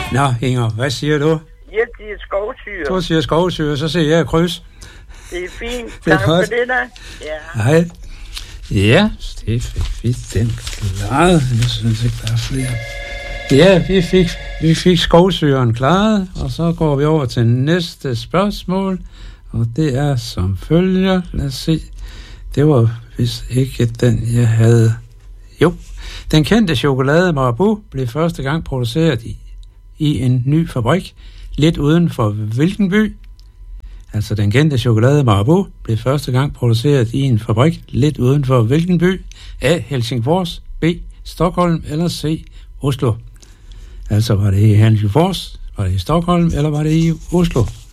Nå, Inger, hvad siger du? Jeg siger skovsyre. Du siger skovsyre, så siger jeg kryds. Det er fint. Det er tak godt. for det, da. Ja. Hej. Ja, det fik vi den klaret. Jeg synes ikke, der er flere. Ja, vi fik skovsyren klaret, og så går vi over til næste spørgsmål, og det er som følger. Lad os se. Det var vist ikke den, jeg havde. Jo, den kendte chokolade Marabou blev første gang produceret i en ny fabrik, lidt uden for hvilken by? Altså, den kendte chokolade Marabou blev første gang produceret i en fabrik, lidt uden for hvilken by? A. Helsingfors, B. Stockholm eller C. Oslo? Altså, var det i Helsingfors, var det i Stockholm, eller var det i Oslo?